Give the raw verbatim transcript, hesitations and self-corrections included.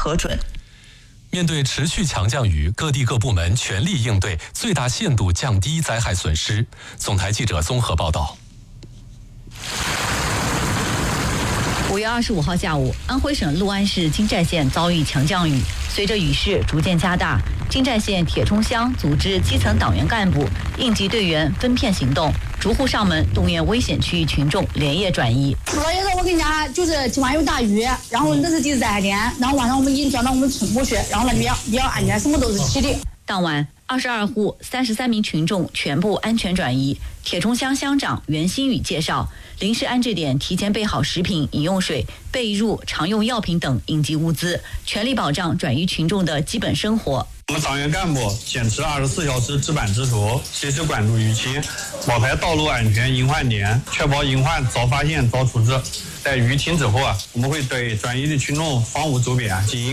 核准。 面对持续强降雨，各地各部门全力应对，最大限度降低灾害损失。总台记者综合报道。 五月二十五号下午，安徽省六安市金寨县遭遇强降雨，随着雨势逐渐加大，金寨县铁冲乡组织基层党员干部、应急队员分片行动，逐户上门动员危险区域群众连夜转移。 昨天我跟家就是今晚有大雨，然后那是第三天，然后晚上我们已经转到我们村过去，然后呢比较比较安全，什么都是齐的。 当晚，二十二户三十三名群众全部安全转移。铁冲乡乡长袁新宇介绍，临时安置点提前备好食品、饮用水、被褥、常用药品等应急物资，全力保障转移群众的基本生活。 我们党员干部坚持二十四小时值班值守，随时关注雨情，保排道路安全隐患点，确保隐患早发现早处置。在雨停之后啊，我们会对转移的群众房屋周边进行